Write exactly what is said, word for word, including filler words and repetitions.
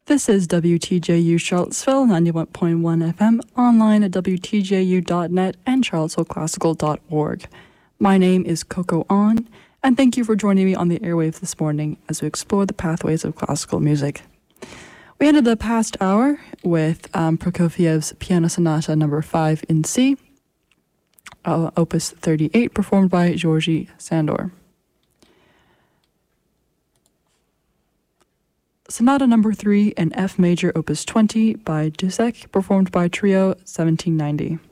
This is W T J U Charlottesville, ninety-one point one F M, online at W T J U dot net and charlottesville classical dot org. My name is Coco On, and thank you for joining me on the airwaves this morning as we explore the pathways of classical music. We ended the past hour with um, Prokofiev's Piano Sonata number five in C, uh, opus thirty-eight, performed by Georgy Sandor. Sonata number three in F major, opus twenty by Dussek, performed by Trio seventeen ninety.